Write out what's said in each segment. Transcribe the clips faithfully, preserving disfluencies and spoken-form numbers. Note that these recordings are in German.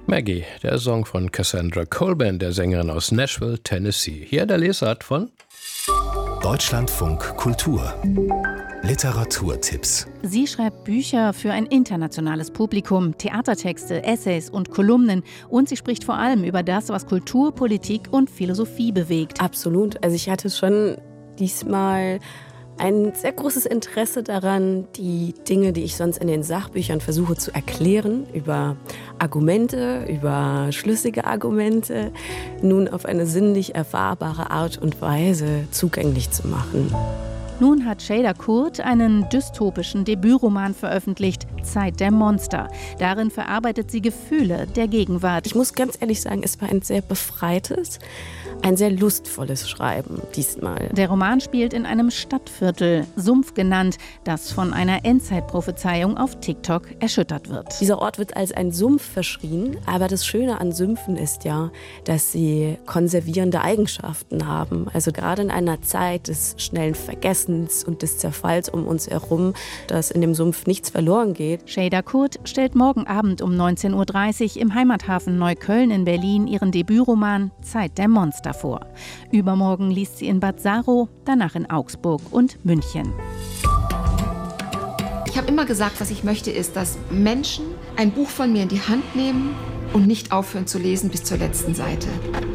Maggie, der Song von Cassandra Colburn, der Sängerin aus Nashville, Tennessee. Hier der Lesart von Deutschlandfunk Kultur. Literaturtipps. Sie schreibt Bücher für ein internationales Publikum, Theatertexte, Essays und Kolumnen. Und sie spricht vor allem über das, was Kultur, Politik und Philosophie bewegt. Absolut. Also ich hatte schon diesmal ein sehr großes Interesse daran, die Dinge, die ich sonst in den Sachbüchern versuche zu erklären, über Argumente, über schlüssige Argumente, nun auf eine sinnlich erfahrbare Art und Weise zugänglich zu machen. Nun hat Şeyda Kurt einen dystopischen Debütroman veröffentlicht, Zeit der Monster. Darin verarbeitet sie Gefühle der Gegenwart. Ich muss ganz ehrlich sagen, es war ein sehr befreites, ein sehr lustvolles Schreiben diesmal. Der Roman spielt in einem Stadtviertel, Sumpf genannt, das von einer Endzeitprophezeiung auf TikTok erschüttert wird. Dieser Ort wird als ein Sumpf verschrien, aber das Schöne an Sümpfen ist ja, dass sie konservierende Eigenschaften haben. Also gerade in einer Zeit des schnellen Vergessens und des Zerfalls um uns herum, dass in dem Sumpf nichts verloren geht. Şeyda Kurt stellt morgen Abend um neunzehn Uhr dreißig im Heimathafen Neukölln in Berlin ihren Debütroman Zeit der Monster vor. Übermorgen liest sie in Bad Saro, danach in Augsburg und München. Ich habe immer gesagt, was ich möchte, ist, dass Menschen ein Buch von mir in die Hand nehmen und nicht aufhören zu lesen bis zur letzten Seite.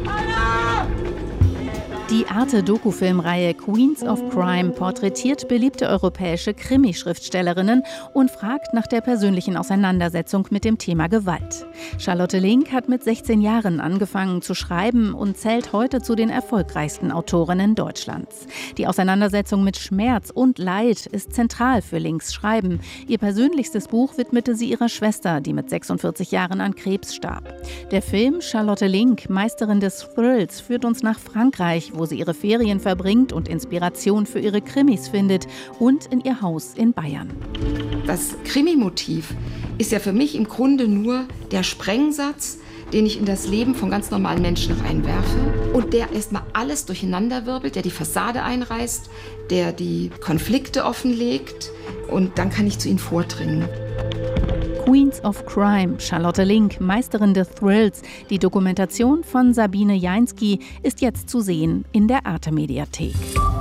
Die Arte-Doku-Filmreihe Queens of Crime porträtiert beliebte europäische Krimi-Schriftstellerinnen und fragt nach der persönlichen Auseinandersetzung mit dem Thema Gewalt. Charlotte Link hat mit sechzehn Jahren angefangen zu schreiben und zählt heute zu den erfolgreichsten Autorinnen Deutschlands. Die Auseinandersetzung mit Schmerz und Leid ist zentral für Links Schreiben. Ihr persönlichstes Buch widmete sie ihrer Schwester, die mit sechsundvierzig Jahren an Krebs starb. Der Film Charlotte Link, Meisterin des Thrills, führt uns nach Frankreich, wo sie ihre Ferien verbringt und Inspiration für ihre Krimis findet, und in ihr Haus in Bayern. Das Krimi-Motiv ist ja für mich im Grunde nur der Sprengsatz, den ich in das Leben von ganz normalen Menschen reinwerfe und der erstmal alles durcheinanderwirbelt, der die Fassade einreißt, der die Konflikte offenlegt, und dann kann ich zu ihnen vordringen. Queens of Crime, Charlotte Link, Meisterin des Thrills. Die Dokumentation von Sabine Jainski ist jetzt zu sehen in der Arte-Mediathek.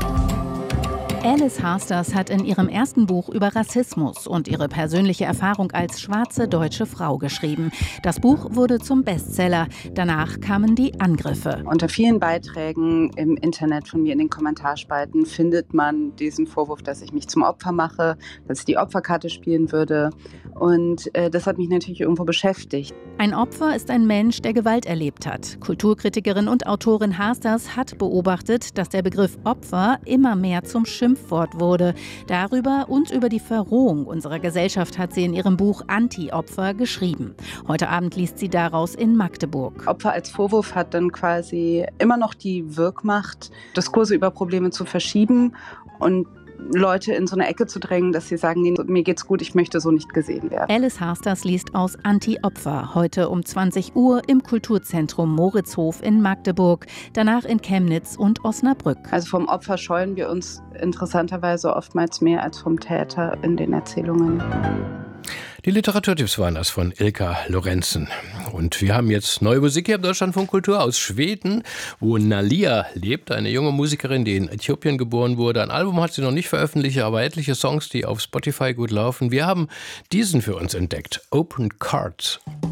Alice Hasters hat in ihrem ersten Buch über Rassismus und ihre persönliche Erfahrung als schwarze deutsche Frau geschrieben. Das Buch wurde zum Bestseller. Danach kamen die Angriffe. Unter vielen Beiträgen im Internet von mir in den Kommentarspalten findet man diesen Vorwurf, dass ich mich zum Opfer mache, dass ich die Opferkarte spielen würde. Und äh, das hat mich natürlich irgendwo beschäftigt. Ein Opfer ist ein Mensch, der Gewalt erlebt hat. Kulturkritikerin und Autorin Hasters hat beobachtet, dass der Begriff Opfer immer mehr zum Schimpfwort wurde. Darüber und über die Verrohung unserer Gesellschaft hat sie in ihrem Buch Anti-Opfer geschrieben. Heute Abend liest sie daraus in Magdeburg. Opfer als Vorwurf hat dann quasi immer noch die Wirkmacht, Diskurse über Probleme zu verschieben und Leute in so eine Ecke zu drängen, dass sie sagen, nee, mir geht's gut, ich möchte so nicht gesehen werden. Alice Hasters liest aus Anti-Opfer, heute um zwanzig Uhr im Kulturzentrum Moritzhof in Magdeburg, danach in Chemnitz und Osnabrück. Also vom Opfer scheuen wir uns interessanterweise oftmals mehr als vom Täter in den Erzählungen. Die Literaturtipps waren das von Ilka Lorenzen. Und wir haben jetzt neue Musik hier im Deutschlandfunk Kultur aus Schweden, wo Nalia lebt, eine junge Musikerin, die in Äthiopien geboren wurde. Ein Album hat sie noch nicht veröffentlicht, aber etliche Songs, die auf Spotify gut laufen. Wir haben diesen für uns entdeckt, Open Cards.